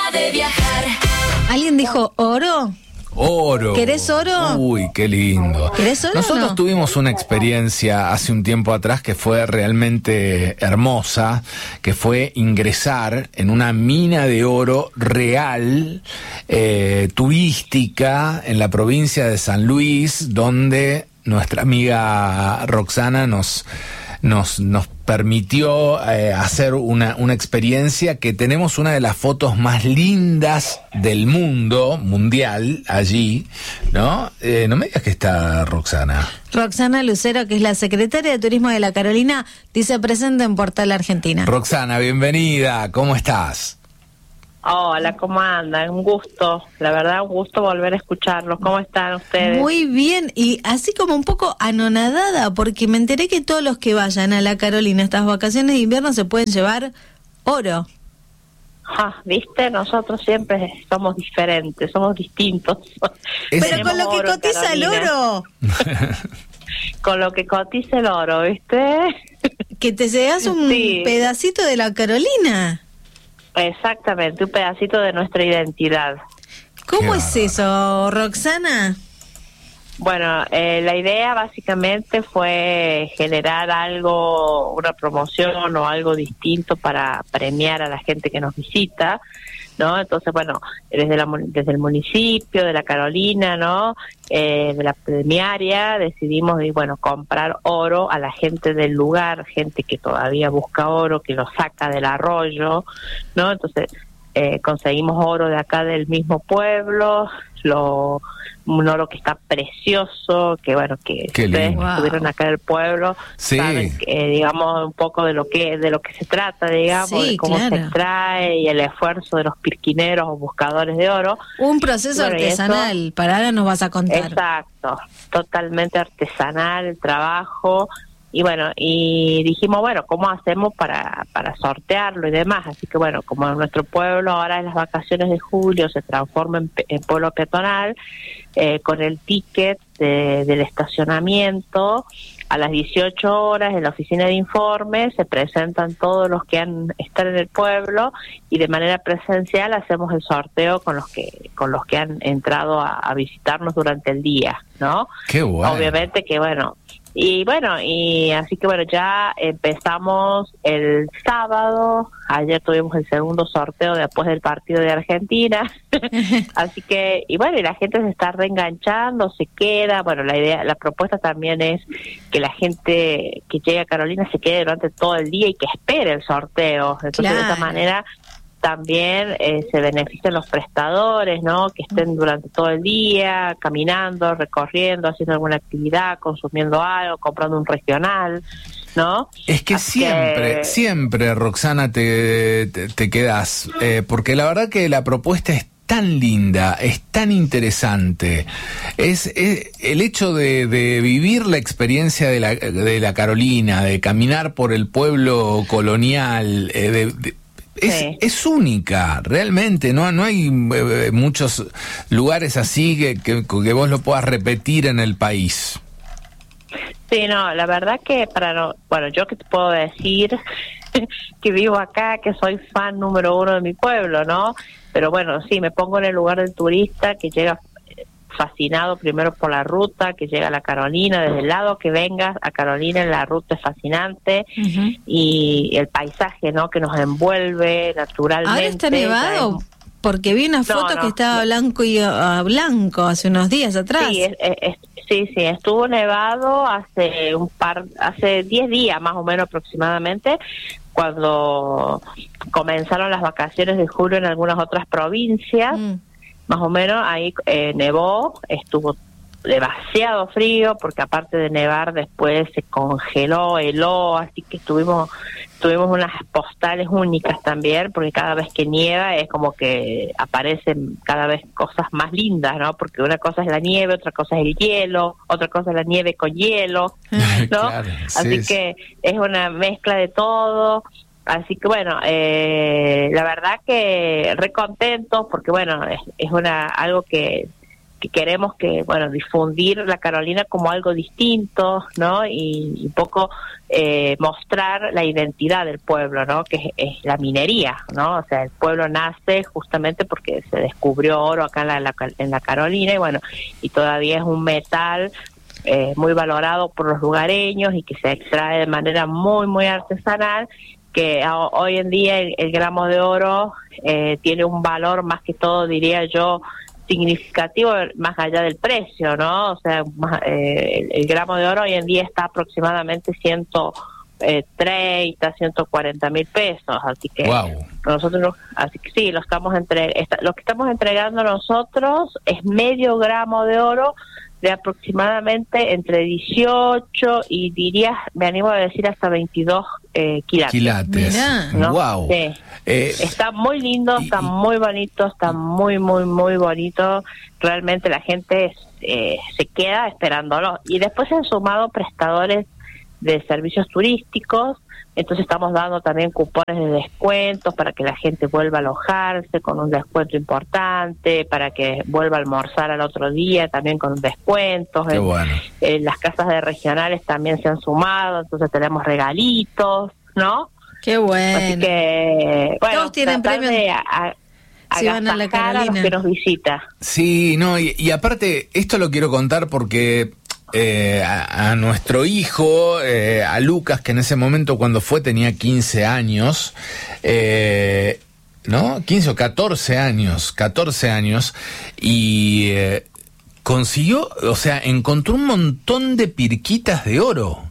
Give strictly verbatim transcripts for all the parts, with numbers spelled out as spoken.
de viajar. ¿Alguien dijo oro? Oro. ¿Querés oro? Uy, qué lindo. ¿Querés oro? Nosotros no? tuvimos una experiencia hace un tiempo atrás que fue realmente hermosa, que fue ingresar en una mina de oro real, eh, turística, en la provincia de San Luis, donde nuestra amiga Roxana nos... Nos, nos permitió eh, hacer una, una experiencia que tenemos una de las fotos más lindas del mundo, mundial, allí, ¿no? Eh, no me digas que está Roxana. Roxana Lucero, que es la secretaria de Turismo de la Carolina, dice presente en Portal Argentina. Roxana, bienvenida, ¿cómo estás? Hola, ¿cómo andan? Un gusto, la verdad, un gusto volver a escucharlos. ¿Cómo están ustedes? Muy bien, y así como un poco anonadada, porque me enteré que todos los que vayan a la Carolina estas vacaciones de invierno se pueden llevar oro. Ah, ¿viste? Nosotros siempre somos diferentes, somos distintos. Es... Pero con lo que cotiza el oro. Con lo que cotiza el oro, ¿viste? Que te llevas un sí. pedacito de la Carolina. Exactamente, un pedacito de nuestra identidad. ¿Cómo Qué es bárbaro. eso, Roxana? Bueno, eh, la idea básicamente fue generar algo, una promoción o algo distinto para premiar a la gente que nos visita, ¿no? Entonces, bueno, desde la desde el municipio de la Carolina, ¿no? Eh, de la premiaria decidimos, y bueno, comprar oro a la gente del lugar, gente que todavía busca oro, que lo saca del arroyo, ¿no? Entonces, eh, conseguimos oro de acá del mismo pueblo, lo un oro que está precioso, que bueno, que Qué ustedes lindo. que estuvieron acá del pueblo, Sí. saben que, eh, digamos, un poco de lo que de lo que se trata, digamos, Sí, de cómo claro. se extrae y el esfuerzo de los pirquineros o buscadores de oro. Un proceso Bueno, y eso- artesanal, para ahora nos vas a contar. Exacto, totalmente artesanal el trabajo. Y bueno, y dijimos, bueno, ¿cómo hacemos para, para sortearlo y demás? Así que bueno, como en nuestro pueblo ahora en las vacaciones de julio se transforma en, pe- en pueblo peatonal, eh, con el ticket de- del estacionamiento, a las dieciocho horas en la oficina de informes se presentan todos los que han están en el pueblo y de manera presencial hacemos el sorteo con los que con los que han entrado a, a visitarnos durante el día, ¿no? Qué bueno. Obviamente que bueno, y bueno, y así que bueno, ya empezamos el sábado, ayer tuvimos el segundo sorteo después del partido de Argentina, así que, y bueno, y la gente se está reenganchando, se queda, bueno, la idea, la propuesta también es que la gente que llegue a Carolina se quede durante todo el día y que espere el sorteo, entonces de Claro. esta manera también eh, se benefician los prestadores, ¿no? Que estén durante todo el día caminando, recorriendo, haciendo alguna actividad, consumiendo algo, comprando un regional, ¿no? Es que Así siempre, que- siempre, Roxana, te, te, te quedas, eh, porque la verdad que la propuesta es tan linda, es tan interesante, es, es el hecho de, de vivir la experiencia de la, de la Carolina, de caminar por el pueblo colonial, eh, de, de- es, Sí. es única, realmente, no, no hay eh, muchos lugares así que, que, que vos lo puedas repetir en el país. Sí, no, la verdad que para no, bueno, yo que te puedo decir que vivo acá, que soy fan número uno de mi pueblo, ¿no? Pero bueno, sí, me pongo en el lugar del turista que llega fascinado primero por la ruta, que llega a la Carolina, desde el lado que vengas a Carolina, la ruta es fascinante, Ujú. y el paisaje, ¿no? Que nos envuelve naturalmente. Ahora está nevado, porque vi unas No, fotos no, que estaba no. blanco y ah, blanco hace unos días atrás. Sí, es- es- es- sí, sí, estuvo nevado hace un par, hace diez días más o menos aproximadamente, cuando comenzaron las vacaciones de julio en algunas otras provincias, Mm. más o menos ahí eh, nevó, estuvo demasiado frío, porque aparte de nevar después se congeló, heló, así que tuvimos tuvimos unas postales únicas también, porque cada vez que nieva es como que aparecen cada vez cosas más lindas, ¿no? Porque una cosa es la nieve, otra cosa es el hielo, otra cosa es la nieve con hielo, ¿no? Claro, Así sí, que es una mezcla de todo. Así que bueno, eh, la verdad que re contentos, porque bueno, es, es una algo que que queremos que, bueno, difundir la Carolina como algo distinto, ¿no? Y, y un poco eh, mostrar la identidad del pueblo, ¿no? Que es, es la minería, ¿no? O sea, el pueblo nace justamente porque se descubrió oro acá en la, la, en la Carolina y bueno, y todavía es un metal eh, muy valorado por los lugareños y que se extrae de manera muy, muy artesanal, que a, hoy en día el, el gramo de oro eh, tiene un valor más que todo, diría yo, significativo más allá del precio, ¿no? O sea, más, eh, el, el gramo de oro hoy en día está aproximadamente ciento treinta, ciento cuarenta mil pesos, así que wow. nosotros, así que sí, lo estamos entre, esta, lo que estamos entregando nosotros es medio gramo de oro de aproximadamente entre dieciocho y diría, me animo a decir hasta veintidós eh, quilates. Quilates, ¿no? Wow. Sí. Eh, está muy lindo, está y, muy bonito, está muy, muy, muy bonito. Realmente la gente eh, se queda esperándolo. Y después se han sumado prestadores de servicios turísticos, entonces estamos dando también cupones de descuentos para que la gente vuelva a alojarse con un descuento importante, para que vuelva a almorzar al otro día también con descuentos. Qué bueno. En, en las casas de regionales también se han sumado, entonces tenemos regalitos, ¿no? Qué bueno. Así que, bueno, todos tienen premios de, a, si van a la Carolina, a los que nos visita. Sí, no, y, y aparte, esto lo quiero contar porque Eh, a, a nuestro hijo, eh, a Lucas, que en ese momento cuando fue tenía quince años, eh, ¿no? quince o catorce años, catorce años, y eh, consiguió, o sea, encontró un montón de pirquitas de oro.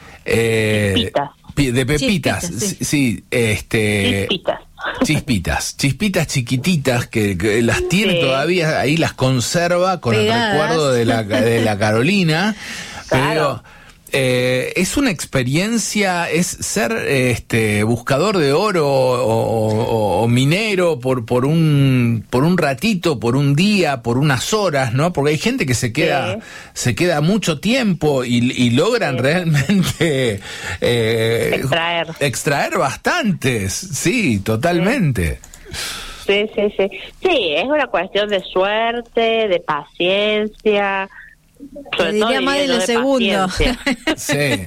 Eh, Chispitas. De pepitas, Chispitas, sí. sí, este... Chispitas. Chispitas, chispitas chiquititas que, que las tiene sí. todavía, ahí las conserva con Pegadas. El recuerdo de la, de la Carolina, claro. pero eh, es una experiencia, es ser este buscador de oro o, o, o minero por por un por un ratito, por un día, por unas horas, ¿no? Porque hay gente que se queda sí. se queda mucho tiempo y, y logran sí. realmente eh, extraer extraer bastantes, sí, totalmente. Sí, sí, sí. Sí, es una cuestión de suerte, de paciencia. Te diría más de lo segundo. Sí.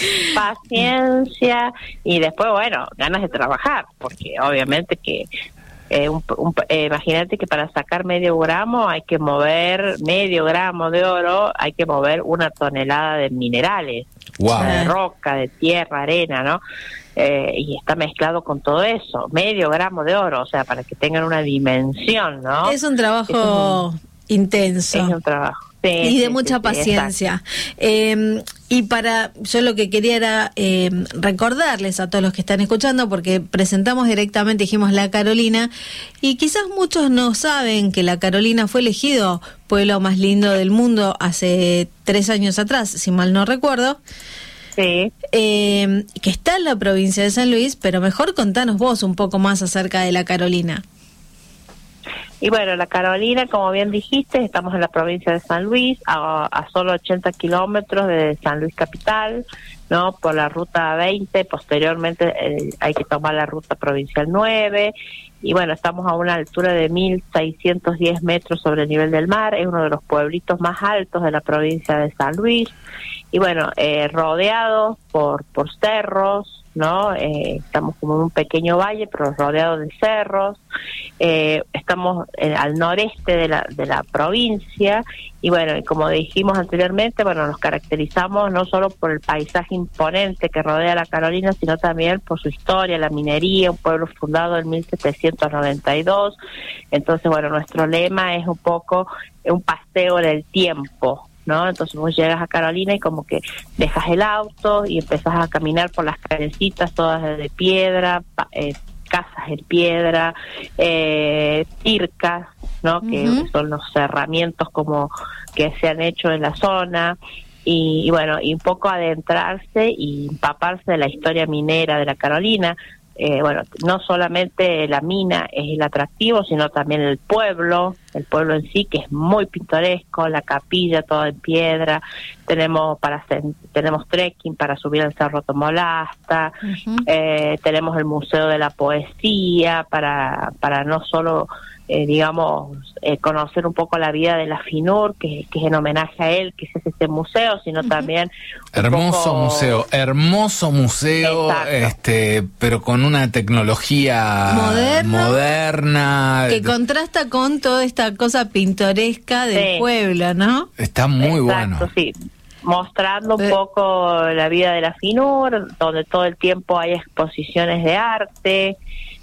Paciencia y después, bueno, ganas de trabajar, porque obviamente que eh, un, un, eh, imagínate que para sacar medio gramo hay que mover medio gramo de oro, hay que mover una tonelada de minerales, wow. de roca, de tierra, arena, ¿no? Eh, y está mezclado con todo eso, medio gramo de oro, o sea, para que tengan una dimensión, ¿no? Es un trabajo es un, intenso. Es un trabajo. Sí, y de sí, mucha sí, paciencia. Eh, y para, yo lo que quería era eh, recordarles a todos los que están escuchando, porque presentamos directamente, dijimos La Carolina, y quizás muchos no saben que La Carolina fue elegido pueblo más lindo del mundo hace tres años atrás, si mal no recuerdo. Sí. Eh, que está en la provincia de San Luis, pero mejor contanos vos un poco más acerca de La Carolina. Y bueno, La Carolina, como bien dijiste, estamos en la provincia de San Luis, a, a solo ochenta kilómetros de San Luis capital, ¿no? Por la ruta veinte, posteriormente eh, hay que tomar la ruta provincial nueve, y bueno, estamos a una altura de mil seiscientos diez metros sobre el nivel del mar, es uno de los pueblitos más altos de la provincia de San Luis, y bueno, eh, rodeados por, por cerros, ¿no? Eh, estamos como en un pequeño valle, pero rodeado de cerros. Eh, estamos eh, al noreste de la de la provincia y bueno, y como dijimos anteriormente, bueno, nos caracterizamos no solo por el paisaje imponente que rodea la Carolina, sino también por su historia, la minería, un pueblo fundado en mil setecientos noventa y dos. Entonces, bueno, nuestro lema es un poco un paseo en el tiempo, ¿no? Entonces vos llegas a Carolina y como que dejas el auto y empezás a caminar por las callecitas todas de piedra, eh, casas en piedra, eh, circas, ¿no? Que uh-huh. son los cerramientos como que se han hecho en la zona. Y, y bueno, y un poco adentrarse y empaparse de la historia minera de la Carolina. Eh, bueno, no solamente la mina es el atractivo, sino también el pueblo, el pueblo en sí, que es muy pintoresco, la capilla toda en piedra, tenemos para hacer, tenemos trekking para subir al Cerro Tomolasta, uh-huh. eh, tenemos el Museo de la Poesía, para, para no solo, eh, digamos, eh, conocer un poco la vida de la FINUR, que, que es en homenaje a él, que es este museo, sino uh-huh. también... Hermoso poco... museo, hermoso museo, Exacto. este, pero con una tecnología moderna, moderna que contrasta con toda esta cosa pintoresca del sí. pueblo, ¿no? Está muy Exacto, bueno. Sí, mostrando un eh. poco la vida de la FINUR, donde todo el tiempo hay exposiciones de arte,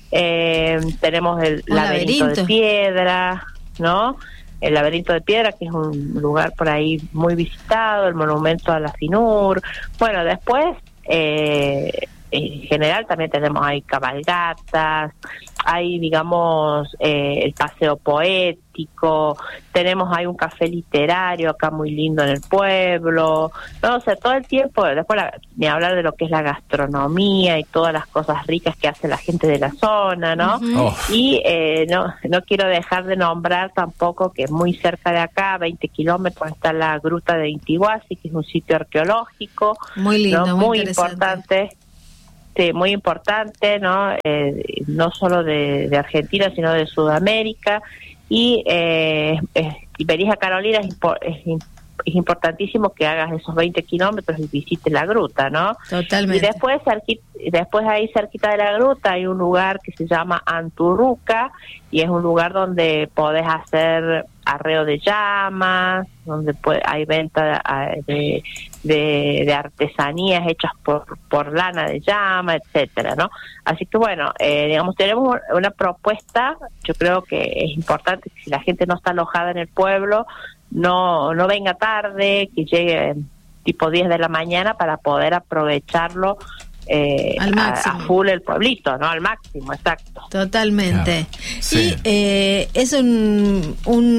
eh, tenemos el laberinto, laberinto de piedra, ¿no? El laberinto de piedra, que es un lugar por ahí muy visitado, el monumento a la FINUR. Bueno, después, eh, en general también tenemos ahí cabalgatas, hay, digamos, eh, el paseo poético, tenemos ahí un café literario acá muy lindo en el pueblo, no, o sea, todo el tiempo, después la, ni hablar de lo que es la gastronomía y todas las cosas ricas que hace la gente de la zona, ¿no? Uh-huh. Oh. Y eh, no, no quiero dejar de nombrar tampoco que muy cerca de acá, veinte kilómetros, está la Gruta de Intihuasi, que es un sitio arqueológico, muy lindo, ¿no? muy, muy importante. Sí, muy importante, ¿no? Eh, no solo de, de Argentina, sino de Sudamérica. Y eh, eh, Berija Carolina es, es, es importantísimo que hagas esos veinte kilómetros y visites la gruta, ¿no? Totalmente. Y después, cerquita, después ahí cerquita de la gruta hay un lugar que se llama Anturruca, y es un lugar donde podés hacer arreo de llamas, donde puede, hay venta de, de, de artesanías hechas por, por lana de llama, etcétera, ¿no? Así que bueno, eh, digamos, tenemos una propuesta. Yo creo que es importante que si la gente no está alojada en el pueblo, no no venga tarde, que llegue tipo diez de la mañana para poder aprovecharlo eh, al máximo. A, a full el pueblito, ¿no? Al máximo, exacto. Totalmente. Claro. Sí. Y eh, es un,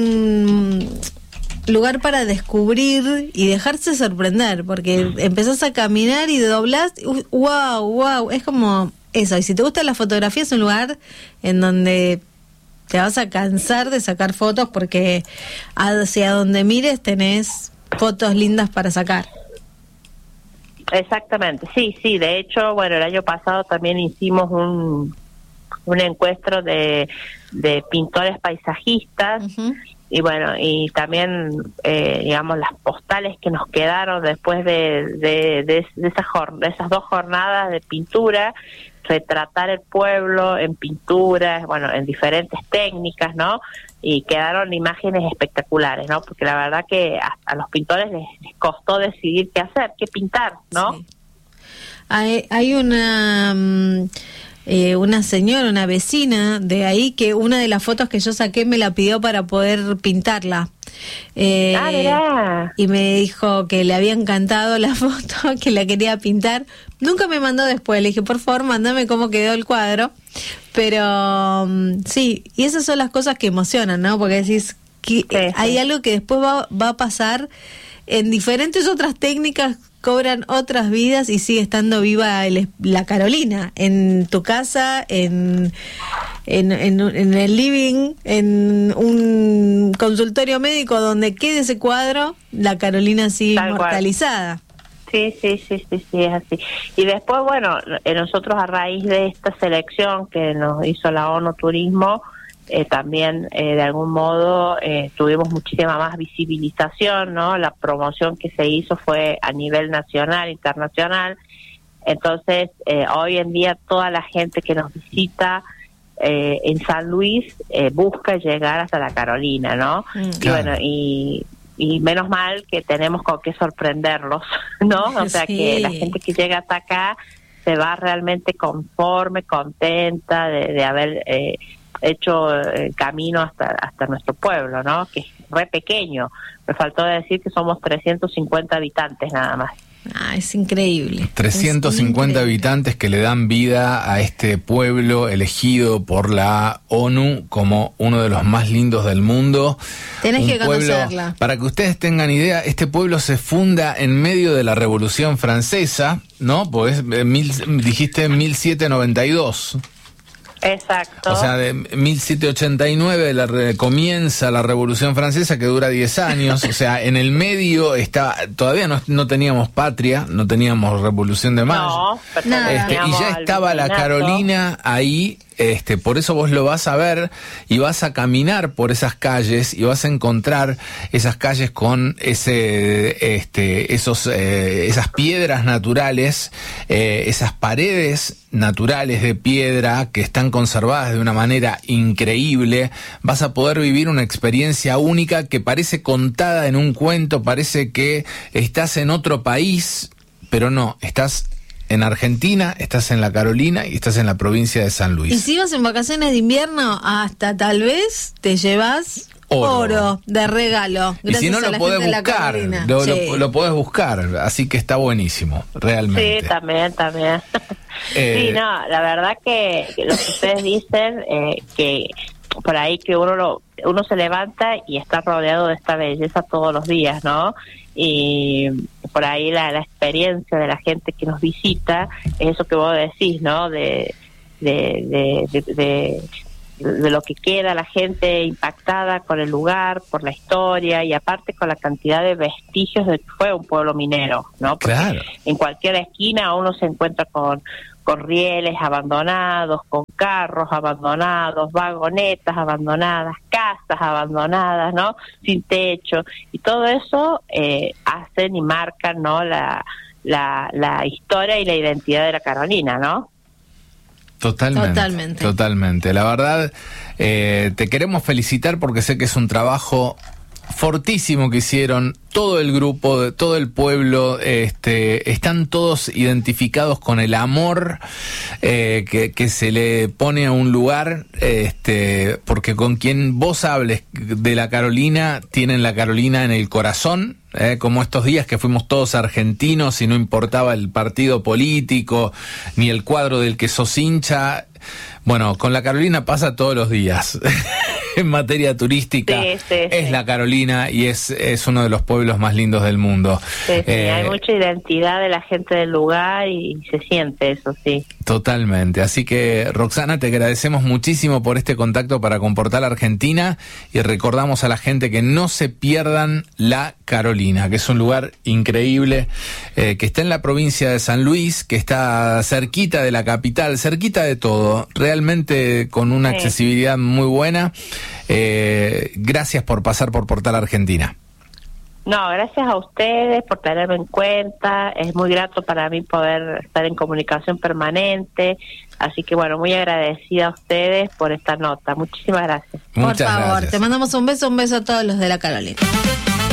un lugar para descubrir y dejarse sorprender, porque mm. empezás a caminar y doblás, wow, wow, es como eso. Y si te gusta la fotografía, es un lugar en donde te vas a cansar de sacar fotos, porque hacia donde mires tenés fotos lindas para sacar. Exactamente, sí, sí, de hecho, bueno, el año pasado también hicimos un un encuentro de, de pintores paisajistas, uh-huh. y bueno, y también, eh, digamos, las postales que nos quedaron después de, de, de, de, esas jor- de esas dos jornadas de pintura, retratar el pueblo en pinturas, bueno, en diferentes técnicas, ¿no? Y quedaron imágenes espectaculares, ¿no? Porque la verdad que a, a los pintores les, les costó decidir qué hacer, qué pintar, ¿no? Sí. Hay, hay una... Um... Eh, una señora, una vecina de ahí, que una de las fotos que yo saqué me la pidió para poder pintarla. Eh, ah, mirá. Y me dijo que le había encantado la foto, que la quería pintar. Nunca me mandó después, le dije, por favor, mándame cómo quedó el cuadro. Pero um, sí, y esas son las cosas que emocionan, ¿no? Porque decís que sí, hay sí. algo que después va, va a pasar en diferentes otras técnicas, cobran otras vidas y sigue estando viva el, la Carolina en tu casa, en, en, en, en el living, en un consultorio médico donde quede ese cuadro, la Carolina sigue Tal inmortalizada. Cual. Sí, sí, sí, sí, sí, es así. Y después, bueno, nosotros a raíz de esta selección que nos hizo la ONU Turismo, Eh, también eh, de algún modo eh, tuvimos muchísima más visibilización, ¿no? La promoción que se hizo fue a nivel nacional, internacional. Entonces, eh, hoy en día toda la gente que nos visita eh, en San Luis eh, busca llegar hasta la Carolina, ¿no? Mm, y bueno, y, y menos mal que tenemos con qué sorprenderlos, ¿no? O sea, sí. que la gente que llega hasta acá se va realmente conforme, contenta de, de haber... Eh, hecho el camino hasta hasta nuestro pueblo, ¿no? Que es re pequeño. Me faltó decir que somos trescientos cincuenta habitantes nada más. Ah, es increíble. trescientos cincuenta es increíble. habitantes que le dan vida a este pueblo elegido por la ONU como uno de los más lindos del mundo. Tenés Un que pueblo, conocerla. para que ustedes tengan idea, este pueblo se funda en medio de la Revolución Francesa, ¿no? Pues mil, dijiste mil setecientos noventa y dos. Exacto. O sea, de mil setecientos ochenta y nueve la re, comienza la Revolución Francesa, que dura diez años. O sea, en el medio está, todavía no, no teníamos patria, no teníamos Revolución de Mayo. No, Este, y ya estaba la Carolina ahí. Este, por eso vos lo vas a ver y vas a caminar por esas calles y vas a encontrar esas calles con ese, este, esos, eh, esas piedras naturales, eh, esas paredes naturales de piedra que están conservadas de una manera increíble. Vas a poder vivir una experiencia única que parece contada en un cuento, parece que estás en otro país, pero no, estás en Argentina, estás en la Carolina y estás en la provincia de San Luis. Y si vas en vacaciones de invierno, hasta tal vez te llevas oro, oro de regalo. Y si no, a lo la podés gente de la buscar, Carolina. lo, Sí. lo, lo podés buscar, así que está buenísimo, realmente. Sí, también, también. Eh, sí, no, la verdad que, que lo que ustedes dicen, eh, que por ahí que uno lo, uno se levanta y está rodeado de esta belleza todos los días, ¿no? Y por ahí la, la experiencia de la gente que nos visita es eso que vos decís, ¿no? De de, de, de, de, de lo que queda la gente impactada con el lugar, por la historia y aparte con la cantidad de vestigios de que fue un pueblo minero, ¿no? Porque claro. En cualquier esquina uno se encuentra con con rieles abandonados, con carros abandonados, vagonetas abandonadas, casas abandonadas, ¿no? Sin techo, y todo eso eh, hacen y marcan, ¿no? La, la, la historia y la identidad de la Carolina, ¿no? Totalmente, Totalmente. Totalmente. La verdad, eh, te queremos felicitar porque sé que es un trabajo fortísimo que hicieron todo el grupo, todo el pueblo, este, están todos identificados con el amor eh, que, que se le pone a un lugar, este, porque con quien vos hables de la Carolina, tienen la Carolina en el corazón. Eh, como estos días que fuimos todos argentinos y no importaba el partido político ni el cuadro del que sos hincha. Bueno, con la Carolina pasa todos los días. En materia turística, sí, sí, es sí. la Carolina y es, es uno de los pueblos más lindos del mundo. Sí, sí, eh, hay mucha identidad de la gente del lugar y se siente eso, sí. Totalmente. Así que, Roxana, te agradecemos muchísimo por este contacto para con Portal Argentina y recordamos a la gente que no se pierdan la Carolina, que es un lugar increíble, eh, que está en la provincia de San Luis, que está cerquita de la capital, cerquita de todo, realmente con una sí. accesibilidad muy buena. Eh, gracias por pasar por Portal Argentina. No, gracias a ustedes por tenerme en cuenta. Es muy grato para mí poder estar en comunicación permanente. Así que, bueno, muy agradecida a ustedes por esta nota. Muchísimas gracias. Por Muchas favor, gracias. te mandamos un beso, un beso a todos los de la Carolina.